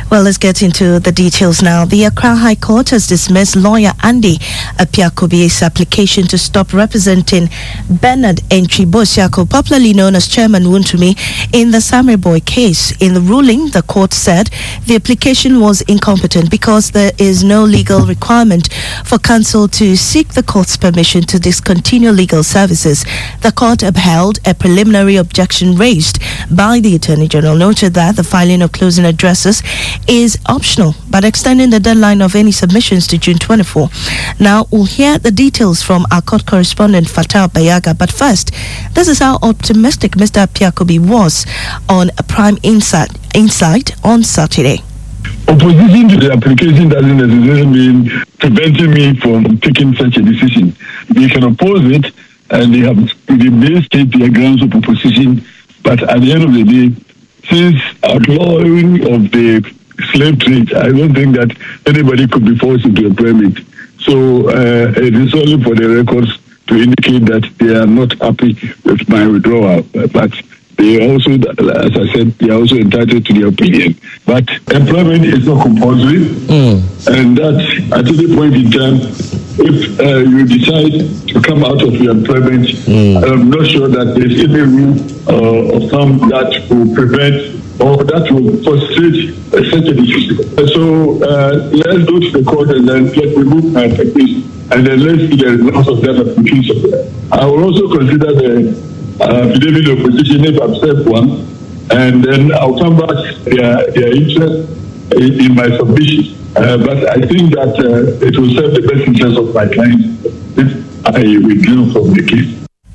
Well, let's get into the details now. The Accra High Court has dismissed lawyer Andy Apiakobi's application to stop representing Bernard Entry Bosiako, popularly known as Chairman Wontumi, in the Samre Boy case. In the ruling, the court said the application was incompetent because there is no legal requirement for counsel to seek the court's permission to discontinue legal services. The court upheld a preliminary objection raised by the Attorney General, noted that the filing of closing addresses is optional, but extending the deadline of any submissions to June 24. Now, we'll hear the details from our court correspondent Fatal Bayaga, but first, this is how optimistic Mr. Apiakobi was on a Prime Insight on Saturday. Opposition to the application doesn't necessarily mean preventing me from taking such a decision. They can oppose it, and they may state their grounds of opposition, but at the end of the day, since outlawing of the slave trade, I don't think that anybody could be forced into employment. So it is only for the records to indicate that they are not happy with my withdrawal. But they also, as I said, they are also entitled to their opinion. But employment is not compulsory, and that at any point in time, if you decide to come out of your employment, I'm not sure that there's any rule of thumb that will prevent or that will frustrate such a decision. So let's go to the court and then let's remove my application, and then let's see the results of that application. I will also consider the affidavit of opposition if I've said one, and then I'll come back their interest in my submission. But I think that it will serve the best interest of my client if I withdraw from the case.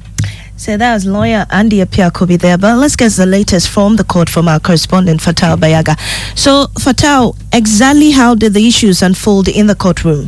So that was lawyer Andy Apiakobi there, but let's get the latest from the court from our correspondent Fatal Bayaga. So Fatal, exactly how did the issues unfold in the courtroom?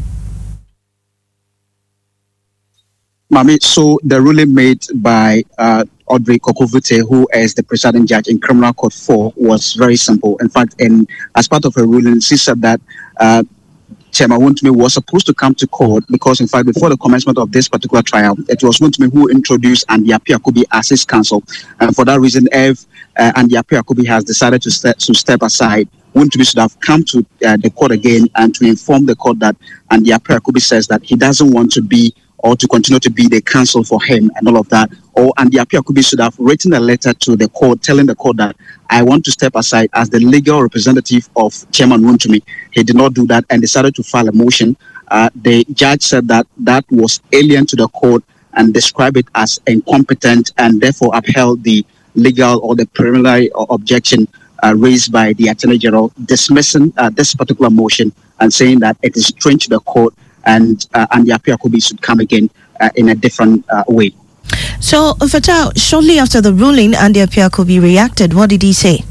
Mami, so the ruling made by Audrey Kokovute, who is the presiding judge in Criminal Court 4, was very simple. In fact, as part of her ruling, she said that Chairman Wontumi was supposed to come to court because, in fact, before the commencement of this particular trial, it was Wontumi who introduced Andy Apiakobi as his counsel. And for that reason, if Andy Apiakobi has decided to step aside, Wontumi should have come to the court again and to inform the court that Andy Apiakobi says that he doesn't want to be or to continue to be the counsel for him and all of that. Or Andy Apiakobi should have written a letter to the court telling the court that I want to step aside as the legal representative of Chairman Wontumi. He did not do that and decided to file a motion. The judge said that that was alien to the court and described it as incompetent, and therefore upheld the legal or the preliminary objection raised by the Attorney General, dismissing this particular motion and saying that it is strange to the court and Andy Apiakobi should come again in a different way. So, Fatal, shortly after the ruling, Andy Apiakobi reacted. What did he say?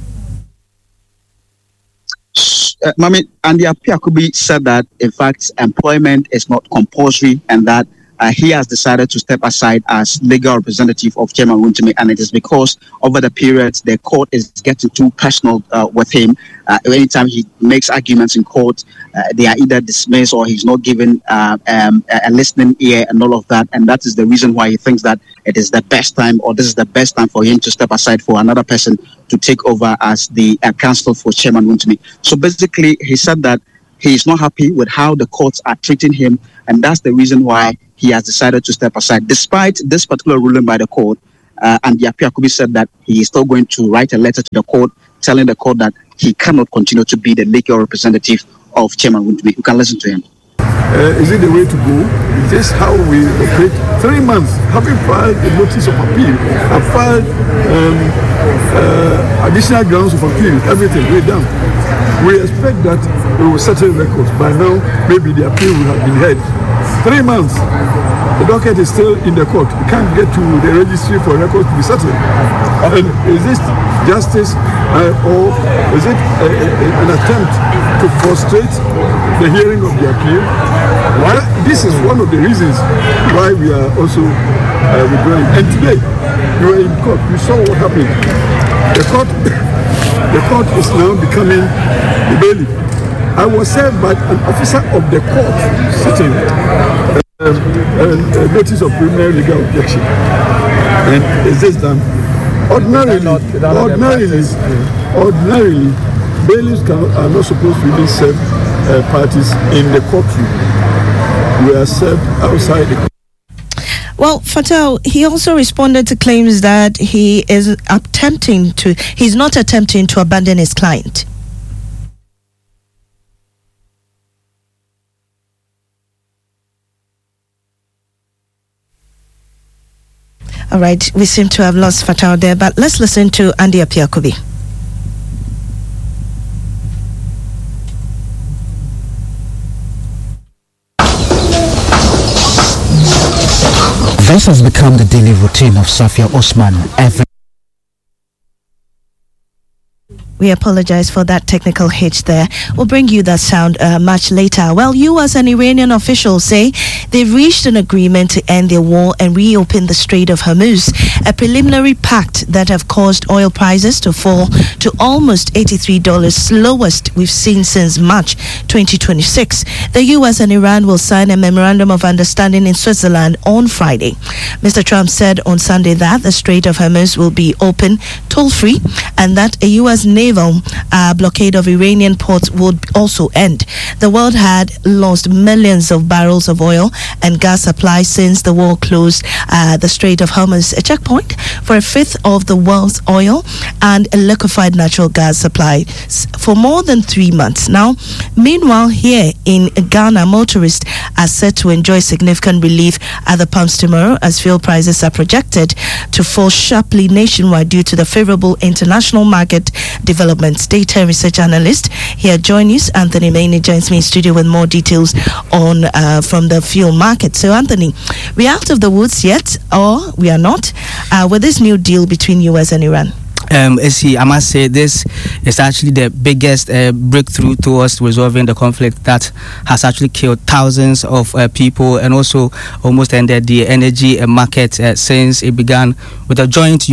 Mami, Andy Apiakobi said that, in fact, employment is not compulsory and that he has decided to step aside as legal representative of Chairman Wontumi, and it is because over the period the court is getting too personal with him. Anytime he makes arguments in court, they are either dismissed or he's not given a listening ear and all of that, and that is the reason why he thinks that it is the best time, or this is the best time for him to step aside for another person to take over as the counsel for Chairman Wontumi. So basically, he said that he is not happy with how the courts are treating him, and that's the reason why he has decided to step aside. Despite this particular ruling by the court, Andy Apiakobi said that he is still going to write a letter to the court telling the court that he cannot continue to be the legal representative of Chairman Wontumi. You can listen to him. Is it the way to go? Is this how we operate? 3 months, having filed a notice of appeal, I've filed additional grounds of appeal, everything, we're done. We expect that we will settle records. By now, maybe the appeal will have been heard. 3 months, the docket is still in the court. We can't get to the registry for records to be settled. And is this justice or is it an attempt to frustrate the hearing of the appeal? Well, this is one of the reasons why we are also withdrawing. And today, we were in court. We saw what happened. The court is now becoming the bailiff. I was served by an officer of the court sitting a notice of preliminary legal objection. And is this done? Ordinarily, Bailiffs are not supposed to even serve parties in the courtroom. We are served outside the courtroom. Well, Fatal, he also responded to claims that he's not attempting to abandon his client. All right, we seem to have lost Fatal there, but let's listen to Andy Apiakobi. This has become the daily routine of Safia Osman every. We apologize for that technical hitch there. We'll bring you that sound much later. Well, U.S. and Iranian officials say they've reached an agreement to end their war and reopen the Strait of Hormuz, a preliminary pact that have caused oil prices to fall to almost $83, lowest we've seen since March 2026. The U.S. and Iran will sign a memorandum of understanding in Switzerland on Friday. Mr. Trump said on Sunday that the Strait of Hormuz will be open toll-free and that a U.S. naval blockade of Iranian ports would also end. The world had lost millions of barrels of oil and gas supply since the war closed the Strait of Hormuz, a checkpoint for a fifth of the world's oil and liquefied natural gas supply for more than 3 months now. Meanwhile, here in Ghana, motorists are set to enjoy significant relief at the pumps tomorrow as fuel prices are projected to fall sharply nationwide due to the favorable international market developments. Data and research analyst here join us. Anthony Maini joins me in studio with more details on from the fuel market. So Anthony, we are out of the woods yet, or we are not, with this new deal between US and Iran? I must say this is actually the biggest breakthrough towards resolving the conflict that has actually killed thousands of people and also almost ended the energy market since it began with a joint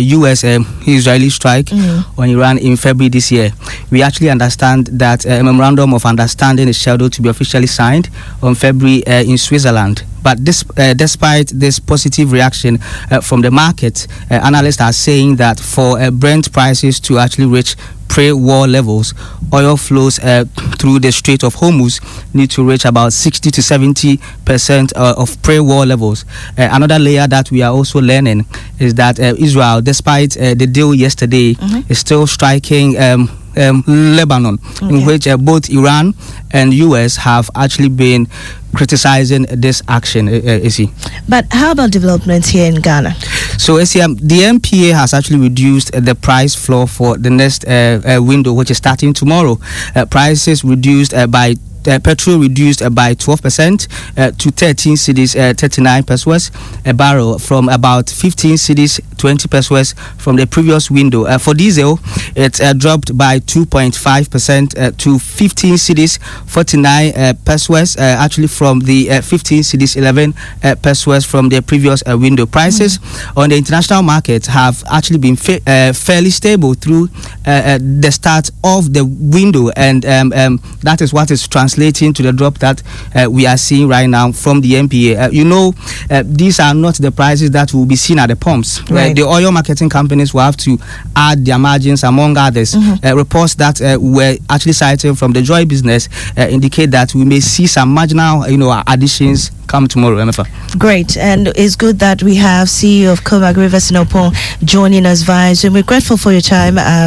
US-Israeli strike on Iran in February this year. We actually understand that a memorandum of understanding is scheduled to be officially signed on February in Switzerland. But despite this positive reaction from the market, analysts are saying that for Brent prices to actually reach pre-war levels, oil flows through the Strait of Hormuz need to reach about 60 to 70% of pre-war levels. Another layer that we are also learning is that Israel, despite the deal yesterday, is still striking Lebanon, in which both Iran and US have actually been criticizing this action. But how about developments here in Ghana? So the MPA has actually reduced the price floor for the next window, which is starting tomorrow. Prices reduced by petrol reduced by 12% to 13 cedis 39 pesos a barrel from about 15 cedis 20 pesos from the previous window. For diesel, it dropped by 2.5% to 15 cedis 49 pesos actually from the 15 cedis 11 pesos from the previous window. Prices on the international market have actually been fairly stable through the start of the window, and that is what is translating to the drop that we are seeing right now from the MPA. These are not the prices that will be seen at the pumps. Right. The oil marketing companies will have to add their margins, among others. Reports that were actually cited from the Joy Business indicate that we may see some marginal, additions come tomorrow. MFA. Great, and it's good that we have CEO of Comac Rivers Nopon joining us via Zoom. We're grateful for your time.